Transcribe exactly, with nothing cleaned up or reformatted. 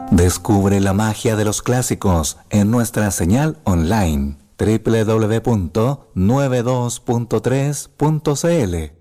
Descubre la magia de los clásicos en nuestra señal online doble u doble u doble u punto noventa y dos punto tres punto c l.